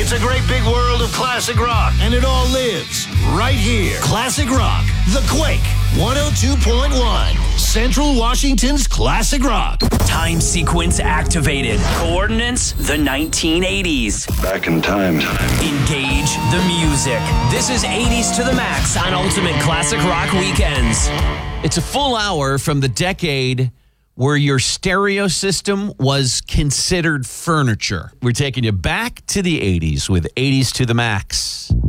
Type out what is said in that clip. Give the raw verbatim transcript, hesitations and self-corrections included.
It's a great big world of classic rock, and it all lives right here. Classic Rock, The Quake, one oh two point one, Central Washington's Classic Rock. Time sequence activated. Coordinates, the nineteen eighties. Back in time. Engage the music. This is eighties to the max on Ultimate Classic Rock Weekends. It's a full hour from the decade where your stereo system was considered furniture. We're taking you back to the eighties with eighties to the max.